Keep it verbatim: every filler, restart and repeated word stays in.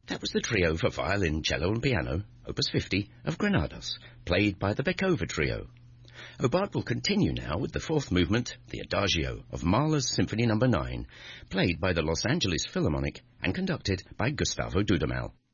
That was the trio for violin, cello and piano, Opus fifty, of Granados, played by the Bekova Trio. Hobart will continue now with the fourth movement, the Adagio, of Mahler's Symphony number nine, played by the Los Angeles Philharmonic and conducted by Gustavo Dudamel.